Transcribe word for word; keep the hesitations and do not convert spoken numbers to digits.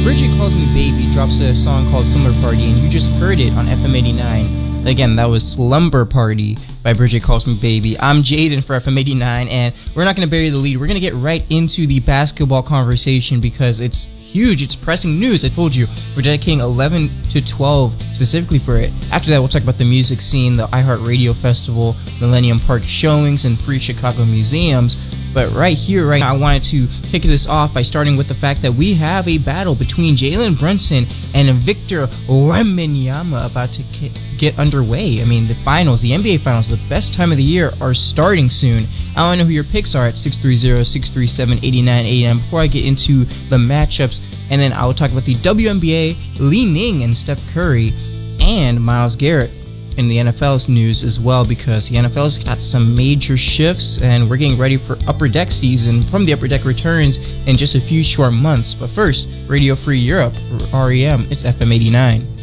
Bridget Calls Me Baby drops a song called Slumber Party, and you just heard it on F M eighty-nine. Again, that was Slumber Party by Bridget Calls Me Baby. I'm Jaden for F M eighty-nine, and we're not going to bury the lead. We're going to get right into the basketball conversation because it's huge. It's pressing news. I told you, we're dedicating eleven to twelve specifically for it. After that, we'll talk about the music scene, the iHeartRadio Festival, Millennium Park showings, and free Chicago museums. But right here, right now, I wanted to kick this off by starting with the fact that we have a battle between Jalen Brunson and Victor Wembanyama about to get underway. I mean, the finals, the N B A finals, the best time of the year, are starting soon. I want to know who your picks are at six three zero, six three seven, eight nine eight nine before I get into the matchups. And then I will talk about the W N B A, Li Ning and Steph Curry, and Myles Garrett in the N F L's news as well, because the N F L's got some major shifts and we're getting ready for Upper Deck season from the Upper Deck returns in just a few short months. But first, Radio Free Europe, R E M, it's F M eighty-nine.